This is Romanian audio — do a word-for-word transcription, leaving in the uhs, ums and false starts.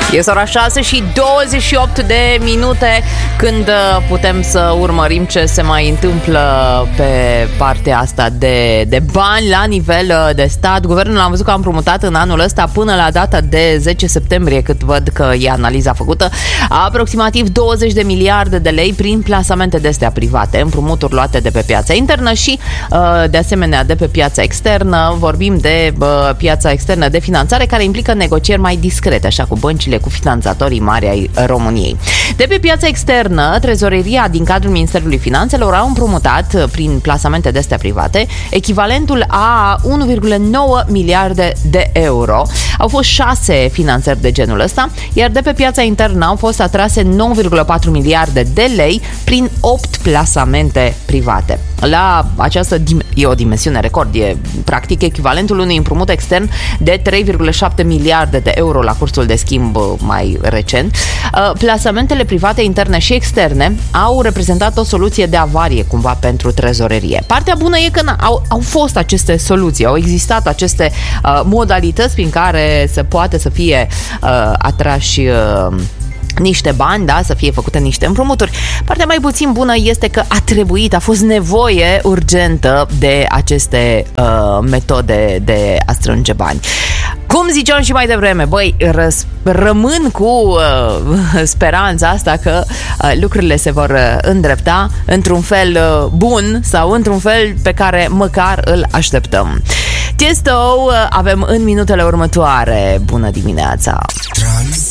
Este ora șase și douăzeci și opt de minute când putem să urmărim ce se mai întâmplă pe partea asta de, de bani la nivel de stat. Guvernul am văzut că a împrumutat în anul ăsta până la data de zece septembrie, cât văd că e analiza făcută, aproximativ douăzeci de miliarde de lei prin plasamente de astea private, împrumuturi luate de pe piața internă și de asemenea de pe piața externă. Vorbim de piața externă de finanțare, care implică negocieri mai discrete, așa, cu băncile, cu finanțatorii mari ai României. De pe piața externă, trezoreria din cadrul Ministerului Finanțelor a împrumutat prin plasamente de astea private echivalentul a unu virgulă nouă miliarde de euro. Au fost șase finanțări de genul ăsta, iar de pe piața internă au fost atrase nouă virgulă patru miliarde de lei prin opt plasamente private. La această e o dimensiune record, e practic echivalentul unui împrumut extern de trei virgulă șapte miliarde de euro la cursul de schimb mai recent. Plasamentele private interne și externe au reprezentat o soluție de avarie cumva pentru trezorerie. Partea bună e că au, au fost aceste soluții, au existat aceste uh, modalități prin care se poate să fie uh, atrași uh, niște bani, da, să fie făcute niște împrumuturi. Partea mai puțin bună este că a trebuit, a fost nevoie urgentă de aceste uh, metode de a strânge bani. Cum ziceam și mai devreme, băi, răs- rămân cu uh, speranța asta că uh, lucrurile se vor uh, îndrepta într-un fel uh, bun sau într-un fel pe care măcar îl așteptăm. Tiesto uh, avem în minutele următoare. Bună dimineața!